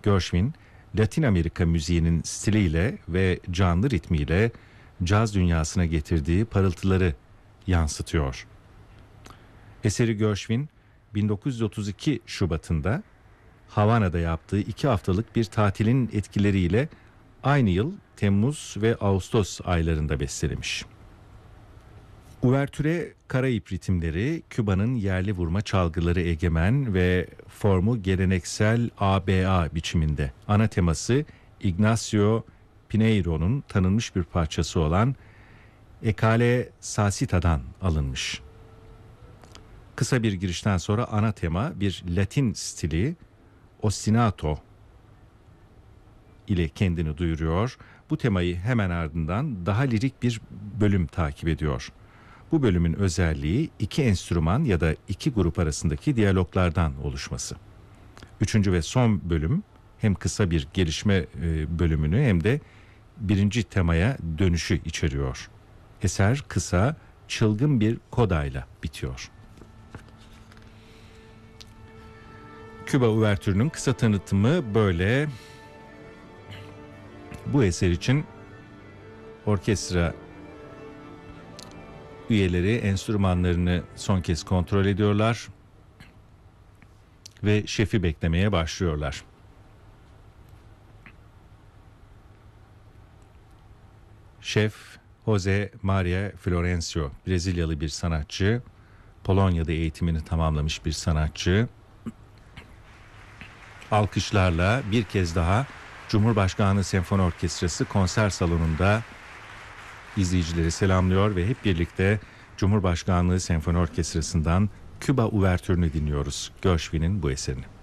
Gershwin, Latin Amerika müziğinin stiliyle ve canlı ritmiyle caz dünyasına getirdiği parıltıları yansıtıyor. Eseri Gershwin 1932 Şubat'ında Havana'da yaptığı 2 haftalık bir tatilin etkileriyle aynı yıl Temmuz ve Ağustos aylarında bestelemiş. Uvertüre Karayip ritimleri, Küba'nın yerli vurma çalgıları egemen ve formu geleneksel ABA biçiminde. Ana teması Ignacio Pinheiro'nun tanınmış bir parçası olan Ekale Sasita'dan alınmış. Kısa bir girişten sonra ana tema bir Latin stili ostinato ile kendini duyuruyor. Bu temayı hemen ardından daha lirik bir bölüm takip ediyor. Bu bölümün özelliği 2 enstrüman ya da 2 grup arasındaki diyaloglardan oluşması. 3. ve son bölüm hem kısa bir gelişme bölümünü hem de 1. temaya dönüşü içeriyor. Eser kısa, çılgın bir kodayla bitiyor. Küba Uvertürü'nün kısa tanıtımı böyle. Bu eser için orkestra üyeleri enstrümanlarını son kez kontrol ediyorlar ve şefi beklemeye başlıyorlar. Şef Jose Maria Florencio, Brezilyalı bir sanatçı, Polonya'da eğitimini tamamlamış bir sanatçı. Alkışlarla bir kez daha Cumhurbaşkanlığı Senfoni Orkestrası konser salonunda izleyicileri selamlıyor ve hep birlikte Cumhurbaşkanlığı Senfoni Orkestrası'ndan Küba Uvertürü'nü dinliyoruz. Gershwin'in bu eserini.